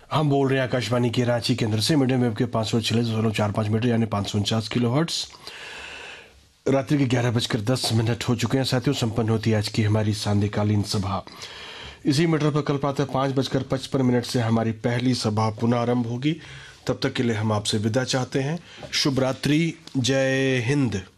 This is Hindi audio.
हम बोल रहे हैं आकाशवाणी के रांची केंद्र से मीडियम वेव के 546.45 मीटर यानी 549 किलो हर्ट्स। रात्रि के 11:10 हो चुके हैं साथियों। संपन्न होती है आज की हमारी सांध्यकालीन सभा। इसी मीटर पर कल प्रातः 5:55 से हमारी पहली सभा पुनः आरंभ होगी। तब तक के लिए हम आपसे विदा चाहते हैं। शुभ रात्रि। जय हिंद।